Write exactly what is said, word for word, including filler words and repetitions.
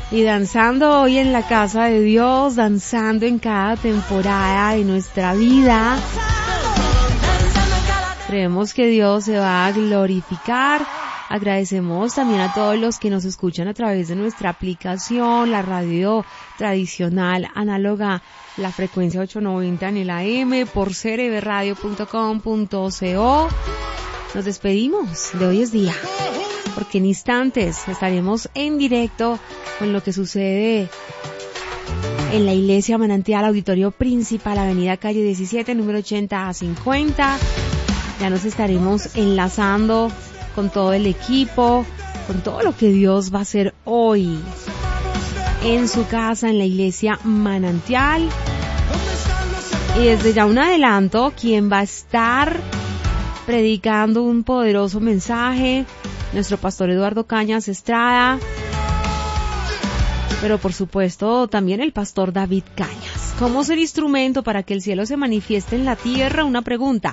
Y danzando hoy en la casa de Dios, danzando en cada temporada de nuestra vida. Creemos que Dios se va a glorificar. Agradecemos también a todos los que nos escuchan a través de nuestra aplicación, la radio tradicional análoga, la frecuencia ochocientos noventa en el A M, por c r b radio punto com punto co. Nos despedimos, de hoy es día, porque en instantes estaremos en directo con lo que sucede en la Iglesia Manantial, Auditorio Principal, Avenida Calle diecisiete, número ochenta a cincuenta. Ya nos estaremos enlazando con todo el equipo, con todo lo que Dios va a hacer hoy en su casa, en la Iglesia Manantial. Y desde ya un adelanto, quien va a estar predicando un poderoso mensaje, nuestro pastor Eduardo Cañas Estrada, pero por supuesto también el pastor David Cañas. ¿Cómo ser instrumento para que el cielo se manifieste en la tierra? Una pregunta.